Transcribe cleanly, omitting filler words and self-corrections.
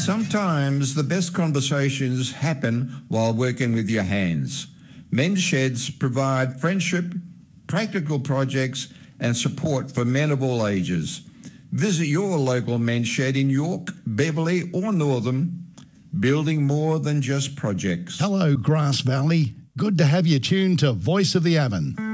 Sometimes the best conversations happen while working with your hands. Men's Sheds provide friendship, practical projects and support for men of all ages. Visit your local Men's Shed in York, Beverley or Northam, building more than just projects. Hello, Grass Valley. Good to have you tuned to Voice of the Avon.